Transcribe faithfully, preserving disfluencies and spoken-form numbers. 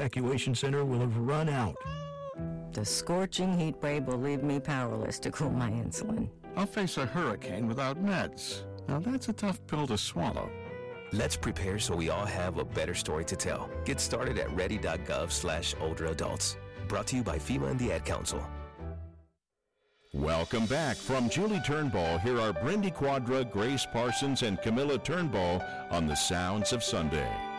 evacuation center will have run out. The scorching heat wave will leave me powerless to cool my insulin. I'll face a hurricane without meds. Now that's a tough pill to swallow. Let's prepare so we all have a better story to tell. Get started at ready.gov slash older adults. Brought to you by FEMA and the Ad Council. Welcome back. From Julie Turnbull, here are Brindy Quadra, Grace Parsons, and Camilla Turnbull on the Sounds of Sunday.